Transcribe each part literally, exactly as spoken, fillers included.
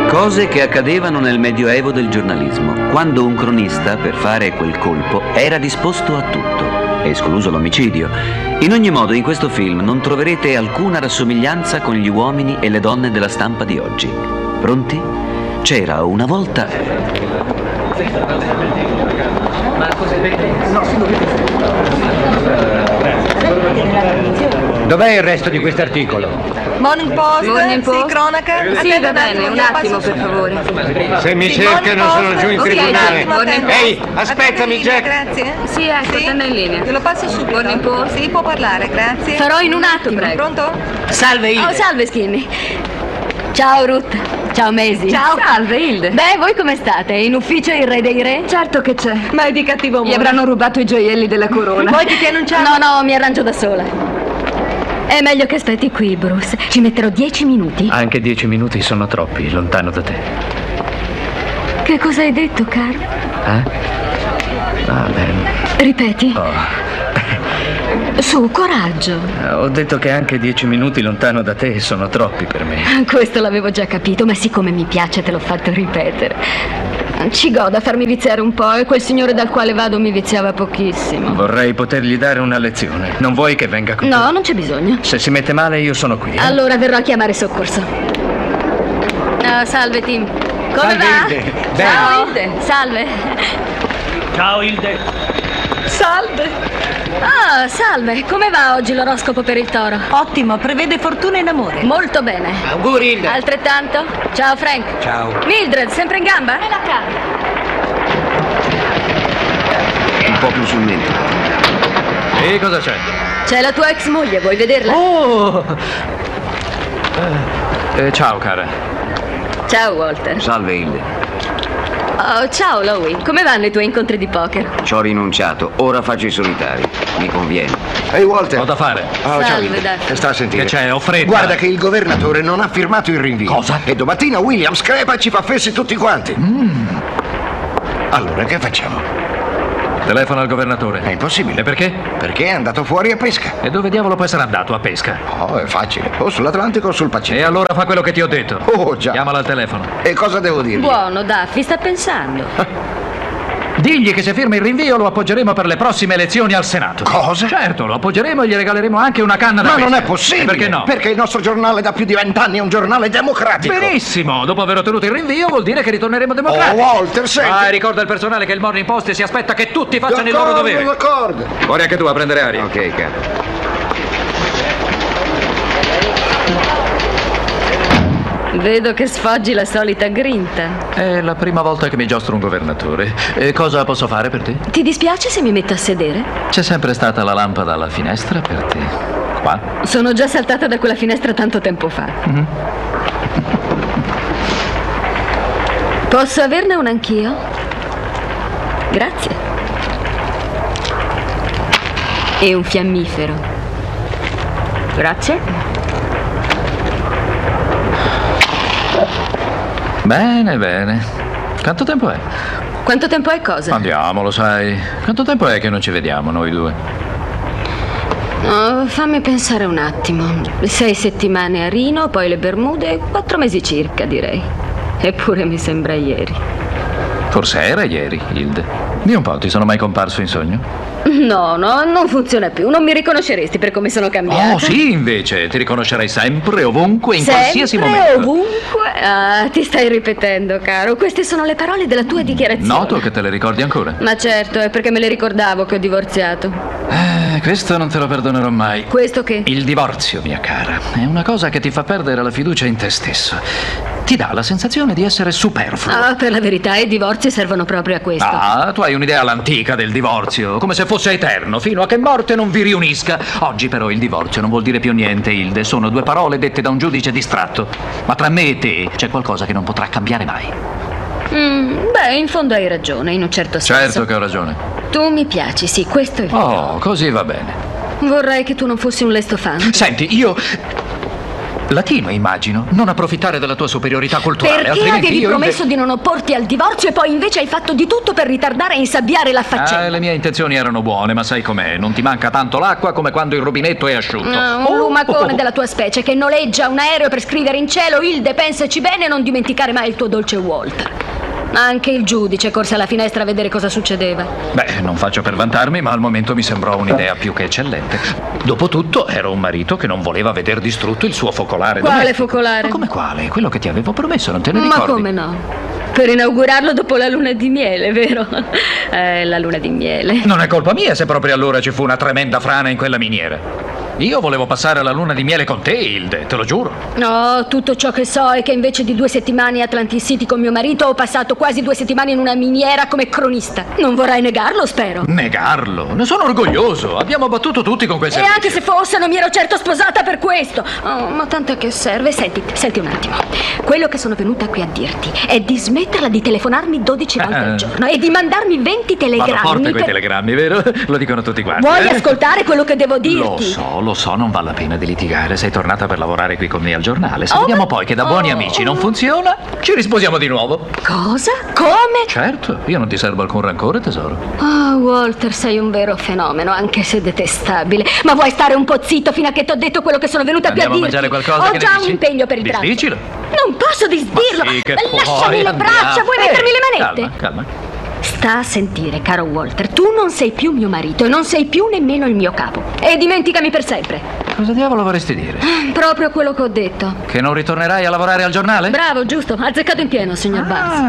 Cose che accadevano nel Medioevo del giornalismo, quando un cronista, per fare quel colpo, era disposto a tutto, escluso l'omicidio. In ogni modo, in questo film non troverete alcuna rassomiglianza con gli uomini e le donne della stampa di oggi. Pronti? C'era una volta... Dov'è il resto di quest'articolo? Morning Post? Morning Post? Sì, cronaca? Sì, Aspetta va bene, un attimo per favore. Se mi Sì, cercano Morning sono Post? giù in Ok, tribunale. attimo, Ehi, attendo. aspettami, Attendo in linea, Jack. Grazie. Sì, ecco, Sì? stanno in linea. Te lo passo subito. Morning Post? Sì, può parlare, grazie. Farò in un attimo. Prego. Pronto? Salve, Hilde. Oh, salve Skinny. Ciao Ruth. Ciao Maisie. Ciao. Salve Hilde. Beh, voi come state? In ufficio il re dei re? Certo che c'è. Ma è di cattivo umore. Gli avranno rubato i gioielli della corona. Vuoi che ti annunciamo? No, no, mi arrangio da sola. È meglio che aspetti qui, Bruce. Ci metterò dieci minuti. Anche dieci minuti sono troppi, lontano da te. Che cosa hai detto, caro? Eh? Va bene. Ripeti. Oh. Su, coraggio. Ho detto che anche dieci minuti lontano da te sono troppi per me. Questo l'avevo già capito, ma siccome mi piace te l'ho fatto ripetere. Ci goda a farmi viziare un po' e quel signore dal quale vado mi viziava pochissimo. Vorrei potergli dare una lezione. Non vuoi che venga con te? No, non c'è bisogno. Se si mette male io sono qui. Eh? Allora verrò a chiamare soccorso. Oh, salve Tim. Come Salve, va? Hilde. Ciao Hilde. Salve. Ciao Hilde. Salve. Ah, salve. Come va oggi l'oroscopo per il toro? Ottimo, prevede fortuna in amore. Molto bene. Auguri, Hilde. Altrettanto. Ciao Frank. Ciao. Mildred, sempre in gamba? È la cara. Un po' più sul mento. E cosa c'è? C'è la tua ex moglie, vuoi vederla? Oh! Eh, eh, ciao cara. Ciao Walter. Salve, Hilde. Oh, ciao Lowie. Come vanno i tuoi incontri di poker? Ci ho rinunciato, ora faccio i solitari. Mi conviene. Ehi Walter. Ho da fare. Oh, ciao, Salve, Hilde. Daffy. Sta a sentire. Che c'è? Ho fretta. Guarda che il governatore non ha firmato il rinvio. Cosa? E domattina Williams crepa e ci fa fessi tutti quanti. Mm. Allora che facciamo? Telefono al governatore. È impossibile. E perché? Perché è andato fuori a pesca. E dove diavolo può essere andato a pesca? Oh, è facile. O sull'Atlantico o sul E Pacifico. allora fa quello che ti ho detto. Oh, già. Chiamala al telefono. E cosa devo dirgli? Buono, Daffy, sta pensando. Digli che se firma il rinvio lo appoggeremo per le prossime elezioni al Senato. Cosa? Certo, lo appoggeremo e gli regaleremo anche una canna da Ma pesca. non è possibile. E perché no? Perché il nostro giornale da più di vent'anni è un giornale democratico. Benissimo, dopo aver ottenuto il rinvio vuol dire che ritorneremo Oh, democratici. Walter, senti. Ah, e ricorda il personale che il Morning Post si aspetta che tutti facciano il loro D'accordo, dovere. d'accordo. Fuori anche tu a prendere aria. Ok, capo. Vedo che sfoggi la solita grinta. È la prima volta che mi giostro un governatore. E cosa posso fare per te? Ti dispiace se mi metto a sedere? C'è sempre stata la lampada alla finestra per te. Qua? Sono già saltata da quella finestra tanto tempo fa. Mm-hmm. Posso averne un anch'io? Grazie. E un fiammifero. Grazie. Bene, bene. Quanto tempo è? Quanto tempo è cosa? Andiamo, lo sai. Quanto tempo è che non ci vediamo noi due? Oh, fammi pensare un attimo. Sei settimane a Rino, poi le Bermude, quattro mesi circa, direi. Eppure mi sembra ieri. Forse era ieri, Hilde. Dì un po', ti sono mai comparso in sogno? No, no, non funziona più. Non mi riconosceresti per come sono cambiata. Oh, sì, invece. Ti riconoscerai sempre, ovunque, in Sempre, qualsiasi momento. ovunque. Ah, ti stai ripetendo, caro. Queste sono le parole della tua dichiarazione. Noto che te le ricordi ancora. Ma certo, è perché me le ricordavo che ho divorziato. Eh, questo non te lo perdonerò mai. Questo che? Il divorzio, mia cara, è una cosa che ti fa perdere la fiducia in te stesso. Ti dà la sensazione di essere superfluo. Ah, per la verità, i divorzi servono proprio a questo. Ah, tu hai un'idea all'antica del divorzio, come se fosse eterno, fino a che morte non vi riunisca. Oggi però il divorzio non vuol dire più niente, Hilde. Sono due parole dette da un giudice distratto. Ma tra me e te c'è qualcosa che non potrà cambiare mai. Mm, beh, in fondo hai ragione, in un certo senso. Certo che ho ragione. Tu mi piaci, sì, questo è vero. Oh, così va bene. Vorrei che tu non fossi un lesto fan. Senti, io... Latino, immagino. Non approfittare della tua superiorità culturale. Perché altrimenti avevi io promesso di non opporti al divorzio e poi invece hai fatto di tutto per ritardare e insabbiare la faccenda? Ah, le mie intenzioni erano buone, ma sai com'è? Non ti manca tanto l'acqua come quando il rubinetto è asciutto. Ah, un Oh, lumacone oh, oh. della tua specie che noleggia un aereo per scrivere in cielo: Hilde, pensaci bene e non dimenticare mai il tuo dolce Walter. Anche il giudice corse alla finestra a vedere cosa succedeva. Beh, non faccio per vantarmi, ma al momento mi sembrò un'idea più che eccellente. Dopotutto, ero un marito che non voleva veder distrutto il suo focolare Quale domestico. focolare? Ma come quale? Quello che ti avevo promesso, non te ne Ma ricordi? come no? Per inaugurarlo dopo la luna di miele, vero? Eh, la luna di miele. Non è colpa mia se proprio allora ci fu una tremenda frana in quella miniera. Io volevo passare la luna di miele con te, Hilde, te lo giuro. No, tutto ciò che so è che invece di due settimane a Atlantic City con mio marito ho passato quasi due settimane in una miniera come cronista. Non vorrai negarlo, spero. Negarlo? Ne sono orgoglioso. Abbiamo battuto tutti con quel E servizio. anche se fosse, non mi ero certo sposata per questo. Oh, ma tanto che serve. Senti, senti un attimo. Quello che sono venuta qui a dirti è di smetterla di telefonarmi dodici volte al giorno e di mandarmi venti Vado telegrammi. forte coi per- telegrammi, vero? Lo dicono tutti quanti. Vuoi eh? ascoltare quello che devo dirti? Lo so, lo so, non vale la pena di litigare. Sei tornata per lavorare qui con me al giornale. Se Oh, vediamo ma- poi che da buoni oh. amici non funziona, ci risposiamo di nuovo. Cosa? Come? Certo, io non ti servo alcun rancore, tesoro. Oh, Walter, sei un vero fenomeno, anche se detestabile. Ma vuoi stare un po' zitto fino a che ti ho detto quello che sono venuta qui a Andiamo a dirti? mangiare qualcosa? Ho Che ne già dici? un impegno per il pranzo. Difficile? Non posso disdirlo. Ma sì che Lasciami puoi, le braccia, andiamo. vuoi Eh, mettermi le manette? Calma, calma. Sta a sentire, caro Walter, tu non sei più mio marito e non sei più nemmeno il mio capo. E dimenticami per sempre. Cosa diavolo vorresti dire? Proprio quello che ho detto. Che non ritornerai a lavorare al giornale? Bravo, giusto, azzeccato in pieno, signor Barnes.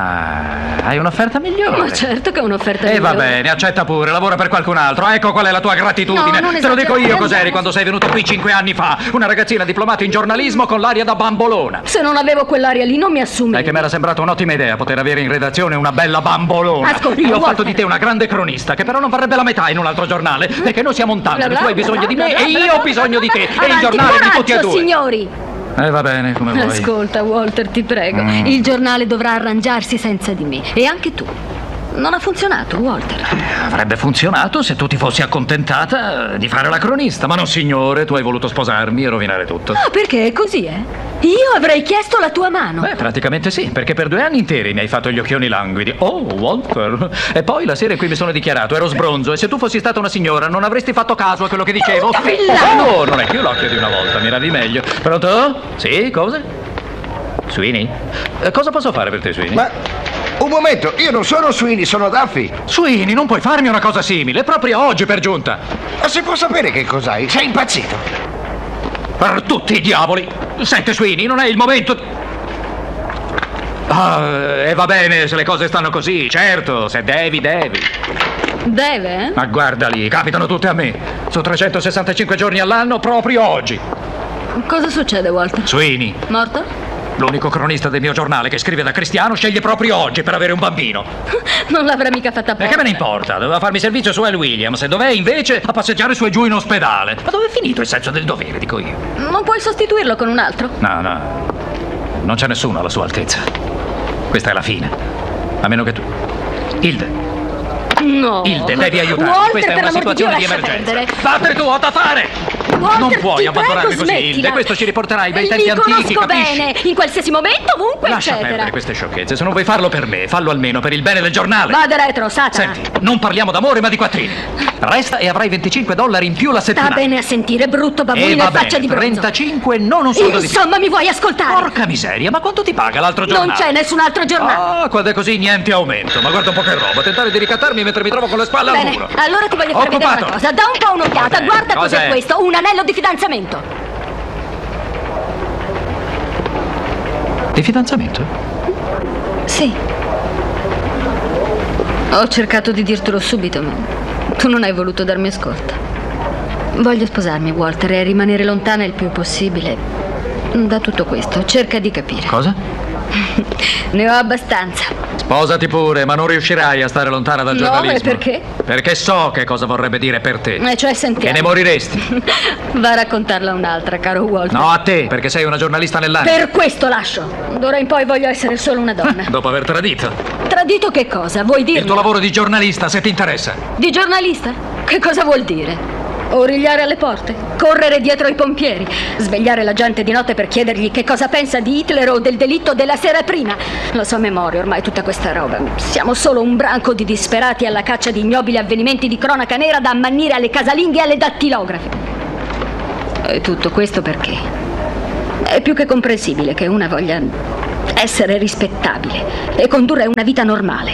Ah, hai un'offerta migliore. Ma certo che è un'offerta E va migliore. bene, accetta pure, lavora per qualcun altro. Ecco qual è la tua gratitudine. No, non Te lo dico io esagerare. cos'eri quando sei venuta qui cinque anni fa. Una ragazzina diplomata in giornalismo con l'aria da bambolona. Se non avevo quell'aria lì non mi assumevo. È che mi era sembrata un'ottima idea poter avere in redazione una bella bambolona. Ascolta, Io ho Walter. fatto di te una grande cronista, che però non varrebbe la metà in un altro giornale, perché noi siamo un Bla tandem. bla Tu hai bla bisogno bla di bla me bla e bla io bla ho bisogno di te. E il Avanti, giornale di tutti e coraggio, due. signori. Eh, va bene, come vuoi. Ascolta, Walter, ti prego. Mm. Il giornale dovrà arrangiarsi senza di me. E anche tu. Non ha funzionato, Walter. Avrebbe funzionato se tu ti fossi accontentata di fare la cronista, ma no, signore, tu hai voluto sposarmi e rovinare tutto. Ah, perché è così, eh? Io avrei chiesto la tua mano. Beh, praticamente sì, perché per due anni interi mi hai fatto gli occhioni languidi. Oh, Walter. E poi la sera in cui mi sono dichiarato ero sbronzo e se tu fossi stata una signora non avresti fatto caso a quello che dicevo. Porca villano! Oh, non è più l'occhio di una volta, miravi meglio. Pronto? Sì, cosa? Sweeney? Eh, cosa posso fare per te, Sweeney? Ma un momento, io non sono Sweeney, sono Duffy. Sweeney, non puoi farmi una cosa simile, proprio oggi per giunta. Ma si può sapere che cos'hai? Sei impazzito. Per tutti i diavoli! Senti, Sweeney, non è il momento. Ah, e va bene se le cose stanno così, certo, se devi, devi. Deve, eh? Ma guarda lì, capitano tutte a me. Su trecentosessantacinque giorni all'anno, proprio oggi. Cosa succede, Walter? Sweeney, Morto? l'unico cronista del mio giornale che scrive da cristiano, sceglie proprio oggi per avere un bambino. Non l'avrà mica fatta E apposta. che me ne importa? Doveva farmi servizio su Al Williams e dov'è invece a passeggiare su e giù in ospedale. Ma dove è finito il senso del dovere, dico io? Non puoi sostituirlo con un altro? No, no, non c'è nessuno alla sua altezza. Questa è la fine. A meno che tu... Hilde, No. Hilde, devi aiutarmi. Walter, Questa è per una l'amor Dio, situazione di lascia emergenza. perdere. Vattene tu, ho da fare! Walter, Non puoi ti abbandonarmi prego, così, smettila. Hilde. Questo ci riporterà ai bei Li tempi antichi, conosco capisci? bene, in qualsiasi momento, ovunque, Lascia eccetera. perdere queste sciocchezze. Se non vuoi farlo per me, fallo almeno per il bene del giornale. Vada retro, Satana. Senti, non parliamo d'amore ma di quattrini. Resta e avrai venticinque dollari in più la Sta settimana. bene a sentire, brutto E babuino va e faccia bene, di bronzo. trentacinque, non un soldo di più. Insomma, mi vuoi ascoltare? Porca miseria, ma quanto ti paga l'altro giornale? Non c'è nessun altro giornale. Ah, quando è così niente aumento. Ma guarda un po' che roba, tentare di ricattarmi mentre mi trovo con le spalle al Bene, muro. allora ti voglio far vedere Occupato. una cosa. Da un po' un'occhiata, Cos'è? guarda cos'è Cos'è? questo. Un anello di fidanzamento. Di fidanzamento? Sì. Ho cercato di dirtelo subito, ma tu non hai voluto darmi ascolto. Voglio sposarmi, Walter, e rimanere lontana il più possibile da tutto questo. Cerca di capire. Cosa? Ne ho abbastanza. Sposati pure, ma non riuscirai a stare lontana dal No, giornalismo. e perché? Perché so che cosa vorrebbe dire per te. E cioè, Che sentiamo. ne moriresti. Va a raccontarla a un'altra, caro Walter. No, a te, perché sei una giornalista nell'anima. Per questo lascio. D'ora in poi voglio essere solo una donna. Dopo aver tradito. Tradito che cosa? Vuoi dirmi? Il tuo lavoro di giornalista, se ti interessa. Di giornalista? Che cosa vuol dire? Origliare alle porte, correre dietro i pompieri, svegliare la gente di notte per chiedergli che cosa pensa di Hitler o del delitto della sera prima. La sua memoria ormai tutta questa roba. Siamo solo un branco di disperati alla caccia di ignobili avvenimenti di cronaca nera da ammannire alle casalinghe e alle dattilografe. E tutto questo perché? È più che comprensibile che una voglia essere rispettabile e condurre una vita normale.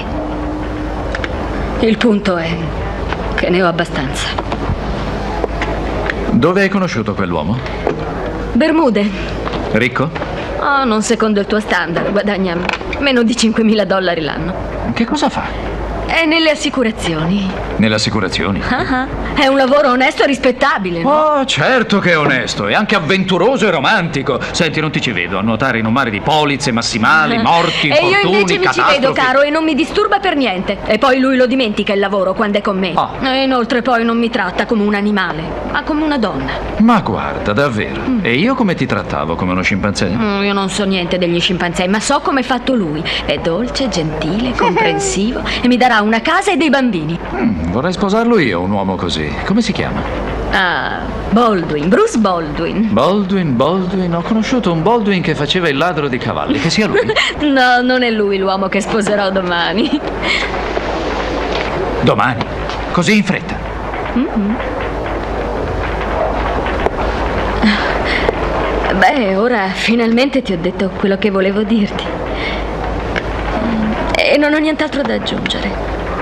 Il punto è che ne ho abbastanza. Dove hai conosciuto quell'uomo? Bermude. Ricco? Oh, non secondo il tuo standard, guadagna meno di cinquemila dollari l'anno. Che cosa fa? È nelle assicurazioni. Nelle assicurazioni? Ah, ah. È un lavoro onesto e rispettabile, no? Oh, certo che è onesto, è anche avventuroso e romantico. Senti, non ti ci vedo a nuotare in un mare di polizze, massimali, morti, E io infortuni, invece mi ci catastrofi. vedo, caro, e non mi disturba per niente. E poi lui lo dimentica il lavoro quando è con me. Ah. E inoltre poi non mi tratta come un animale, ma come una donna. Ma guarda, davvero. E io come ti trattavo? Come uno scimpanzé? Mm, io non so niente degli scimpanzé, ma so come è fatto lui. È dolce, gentile, comprensivo e mi darà una casa e dei bambini. Mm, vorrei sposarlo io, un uomo così. Come si chiama? Ah, Baldwin, Bruce Baldwin. Baldwin, Baldwin. Ho conosciuto un Baldwin che faceva il ladro di cavalli. Che sia lui? No, non è lui l'uomo che sposerò domani. Domani? Così in fretta? Mm-hmm. Beh, ora finalmente ti ho detto quello che volevo dirti. E non ho nient'altro da aggiungere.